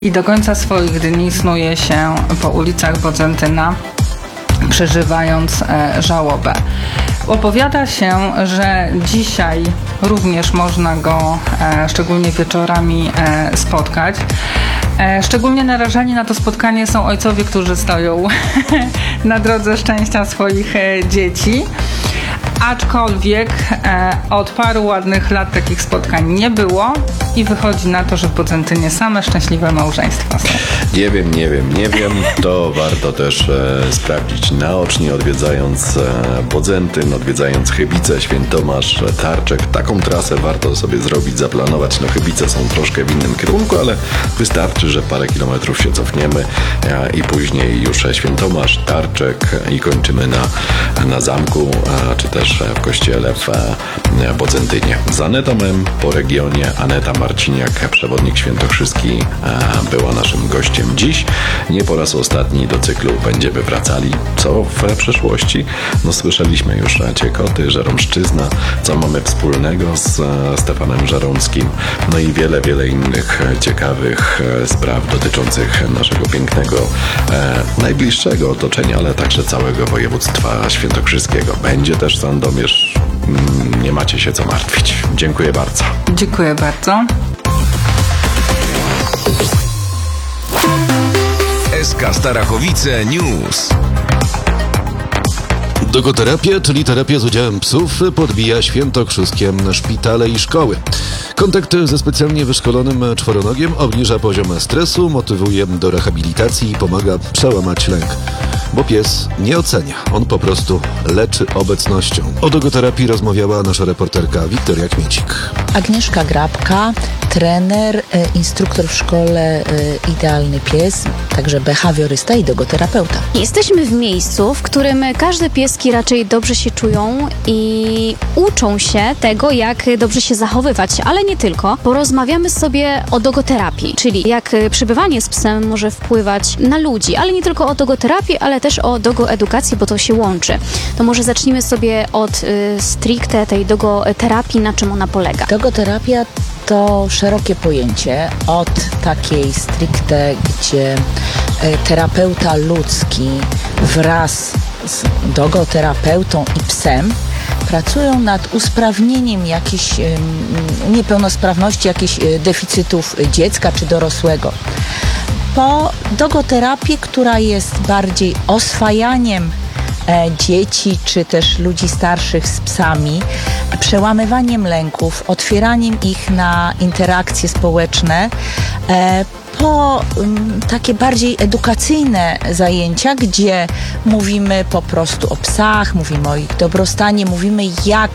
I do końca swoich dni snuje się po ulicach Bodzentyna, przeżywając żałobę. Opowiada się, że dzisiaj również można go szczególnie wieczorami spotkać. Szczególnie narażeni na to spotkanie są ojcowie, którzy stoją na drodze szczęścia swoich dzieci. Aczkolwiek od paru ładnych lat takich spotkań nie było i wychodzi na to, że w Bodzentynie same szczęśliwe małżeństwa są. Nie wiem. To warto też sprawdzić naocznie, odwiedzając Bodzentyn, odwiedzając Chybice, Świętomasz, Tarczek. Taką trasę warto sobie zrobić, zaplanować. No Chybice są troszkę w innym kierunku, ale wystarczy, że parę kilometrów się cofniemy i później już Świętomasz, Tarczek i kończymy na zamku, czy też w kościele w Bodzentynie. Z Anetą M po regionie. Aneta Marciniak, przewodnik świętokrzyski, była naszym gościem dziś. Nie po raz ostatni do cyklu Będziemy wracali. Co w przeszłości? No słyszeliśmy już Ciekoty, Żeromszczyzna, co mamy wspólnego z Stefanem Żeromskim, no i wiele innych ciekawych spraw dotyczących naszego pięknego, najbliższego otoczenia, ale także całego województwa świętokrzyskiego. Będzie też Sandomierz. Nie macie się co martwić. Dziękuję bardzo. Dziękuję bardzo. SK Starachowice News. Dogoterapia, czyli terapia z udziałem psów, podbija świętokrzyskie szpitale i szkoły. Kontakt ze specjalnie wyszkolonym czworonogiem obniża poziom stresu, motywuje do rehabilitacji i pomaga przełamać lęk. Bo pies nie ocenia, on po prostu leczy obecnością. O dogoterapii rozmawiała nasza reporterka Wiktoria Kmiecik. Agnieszka Grabka, trener, instruktor w szkole Idealny Pies, także behawiorysta i dogoterapeuta. Jesteśmy w miejscu, w którym każde pieski raczej dobrze się czują i uczą się tego, jak dobrze się zachowywać, ale nie tylko. Porozmawiamy sobie o dogoterapii, czyli jak przebywanie z psem może wpływać na ludzi, ale nie tylko o dogoterapii, ale też o dogoedukacji, bo to się łączy. To może zacznijmy sobie od stricte tej dogoterapii, na czym ona polega. Dogoterapia to szerokie pojęcie, od takiej stricte, gdzie terapeuta ludzki wraz z dogoterapeutą i psem pracują nad usprawnieniem jakichś niepełnosprawności, jakichś deficytów dziecka czy dorosłego. Po dogoterapię, która jest bardziej oswajaniem dzieci czy też ludzi starszych z psami, przełamywaniem lęków, otwieraniem ich na interakcje społeczne, po takie bardziej edukacyjne zajęcia, gdzie mówimy po prostu o psach, mówimy o ich dobrostanie, mówimy jak